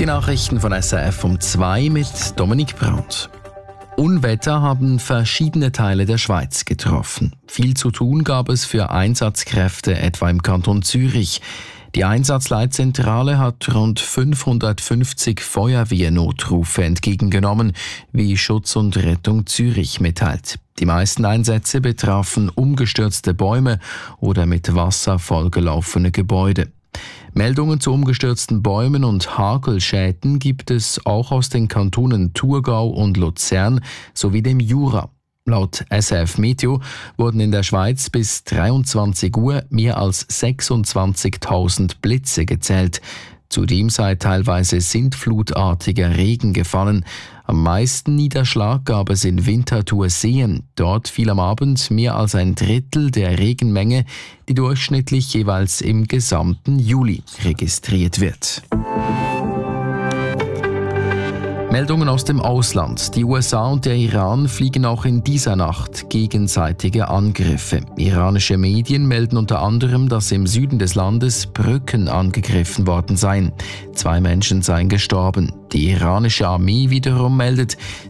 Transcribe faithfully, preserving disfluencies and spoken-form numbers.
Die Nachrichten von S R F um zwei mit Dominik Brandt. Unwetter haben verschiedene Teile der Schweiz getroffen. Viel zu tun gab es für Einsatzkräfte, etwa im Kanton Zürich. Die Einsatzleitzentrale hat rund fünfhundertfünfzig Feuerwehrnotrufe entgegengenommen, wie Schutz und Rettung Zürich mitteilt. Die meisten Einsätze betrafen umgestürzte Bäume oder mit Wasser vollgelaufene Gebäude. Meldungen zu umgestürzten Bäumen und Hagelschäden gibt es auch aus den Kantonen Thurgau und Luzern sowie dem Jura. Laut S R F Meteo wurden in der Schweiz bis dreiundzwanzig Uhr mehr als sechsundzwanzigtausend Blitze gezählt. Zudem sei teilweise sintflutartiger Regen gefallen. Am meisten Niederschlag gab es in Winterthur-Seen. Dort fiel am Abend mehr als ein Drittel der Regenmenge, die durchschnittlich jeweils im gesamten Juli registriert wird. Meldungen aus dem Ausland. Die U S A und der Iran fliegen auch in dieser Nacht gegenseitige Angriffe. Iranische Medien melden unter anderem, dass im Süden des Landes Brücken angegriffen worden seien. Zwei Menschen seien gestorben. Die iranische Armee wiederum meldet,